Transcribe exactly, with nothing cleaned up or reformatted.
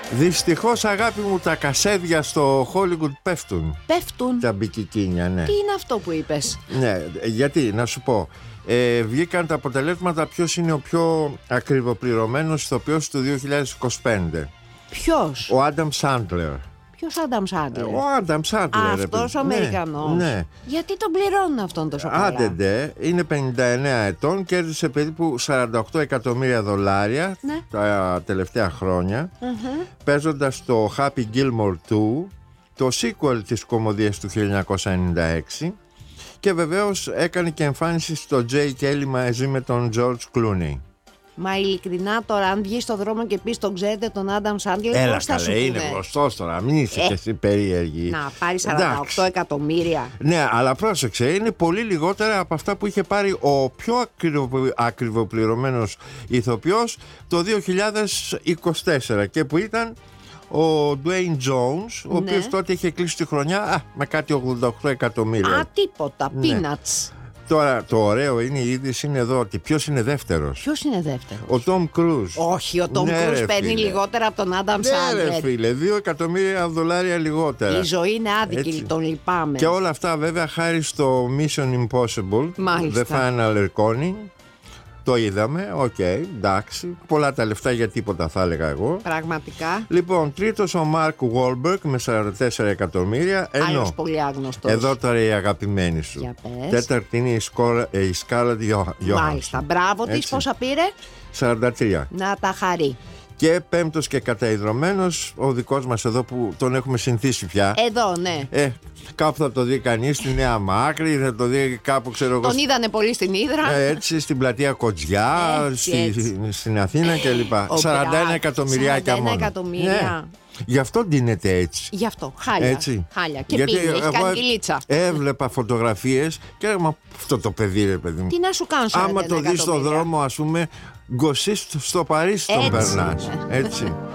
Δυστυχώς, αγάπη μου, τα κασέδια στο Hollywood πέφτουν. Πέφτουν. Τα μπικικίνια, ναι. Τι είναι αυτό που είπες? Ναι, γιατί, να σου πω. Ε, βγήκαν τα αποτελέσματα ποιος είναι ο πιο ακριβοπληρωμένος ηθοποιός του δύο χιλιάδες είκοσι πέντε. Ποιος? Ο Άνταμ Σάντλερ. Ποιος Άνταμ Σάντλερ? Ο Άνταμ Σάντλερ. Αυτός ο Αμερικανός. Ναι, ναι. Γιατί τον πληρώνουν αυτόν τόσο καλά? Άντε, είναι πενήντα εννέα ετών, κέρδισε περίπου σαράντα οκτώ εκατομμύρια δολάρια, ναι, τα τελευταία χρόνια, uh-huh, παίζοντας το Happy Gilmore δύο, το sequel της κομμωδίας του χίλια εννιακόσια ενενήντα έξι, και βεβαίως έκανε και εμφάνιση στο Jay Kelly μαζί με τον George Clooney. Μα ειλικρινά τώρα, αν βγει στον δρόμο και πει τον ξέρετε τον Άνταμ Σάντλερ, έλα, πώς θα καλέ, σου πούνε? είναι γνωστός τώρα, μην είσαι ε, και εσύ περίεργη. Να πάρει σαράντα οκτώ εκατομμύρια. Ναι, αλλά πρόσεξε, είναι πολύ λιγότερα από αυτά που είχε πάρει ο πιο ακριβο, ακριβοπληρωμένος ηθοποιός το δύο χιλιάδες είκοσι τέσσερα, και που ήταν ο Dwayne Jones, ο, ναι, οποίος τότε είχε κλείσει τη χρονιά α, με κάτι ογδόντα οκτώ εκατομμύρια. Α, τίποτα, ναι, peanuts. Τώρα το ωραίο είναι, η είδηση είναι εδώ, ότι ποιος είναι δεύτερος. Ποιος είναι δεύτερος? Ο Τόμ Κρούζ. Όχι, ο Τόμ ναι, Κρούζ παίρνει λιγότερα από τον Άνταμ Σάντλερ. Ναι, ρε φίλε, δύο εκατομμύρια δολάρια λιγότερα. Η ζωή είναι άδικη, έτσι, τον λυπάμαι. Και όλα αυτά βέβαια χάρη στο Mission Impossible, μάλιστα, The Final Reckoning. Το είδαμε, οκ, okay, εντάξει. Πολλά τα λεφτά για τίποτα, θα έλεγα εγώ. Πραγματικά. Λοιπόν, τρίτος ο Mark Wahlberg με σαράντα τέσσερα εκατομμύρια. Ενώ, άλλος πολύ άγνωστος. εδώ τώρα η αγαπημένη σου. Για πες. Τέταρτη είναι η, Σκόλα, η Scarlett Johansson. Μάλιστα, μπράβο της. Πόσα πήρε? σαράντα τρία. Να τα χαρεί. Και πέμπτος και καταϊδρωμένος ο δικός μας εδώ, που τον έχουμε συνηθίσει πια. Εδώ, ναι. Ε, κάπου θα το δει κανείς στη Νέα Μάκρη, θα το δει κάπου, ξέρω εγώ. Τον είδανε πολύ στην Ύδρα. Ε, έτσι, στην πλατεία Κοτζιά, έτσι, στη, έτσι. στην Αθήνα κλπ. σαράντα ένα εκατομμυριάκια μόνο. σαράντα ένα εκατομμύρια. Ναι. Γι' αυτό ντύνεται έτσι. Γι' αυτό, χάλια. Έτσι. Χάλια. Και γιατί πίνει, έχει κάνει κυλίτσα. Έβλεπα φωτογραφίες και έλεγα, αυτό το παιδί, ρε παιδί μου. Τι να σου κάνω, άμα το δεις στον δρόμο, ας πούμε, γκοσίς στο Παρίσι τον περνάς. Έτσι.